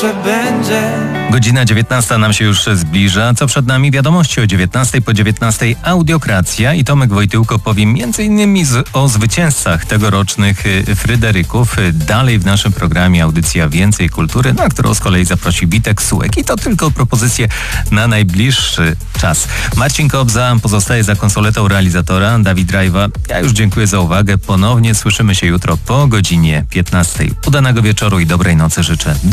zawsze będzie. Godzina 19 nam się już zbliża. Co przed nami? Wiadomości o 19. Po 19 audiokracja i Tomek Wojtyłko powie m.in. o zwycięzcach tegorocznych Fryderyków. Dalej w naszym programie audycja Więcej Kultury, na którą z kolei zaprosi Witek Sułek. I to tylko propozycje na najbliższy czas. Marcin Kobza pozostaje za konsoletą realizatora, Dawid Rajwa. Ja już dziękuję za uwagę. Ponownie słyszymy się jutro po godzinie 15. Udanego wieczoru i dobrej nocy życzę.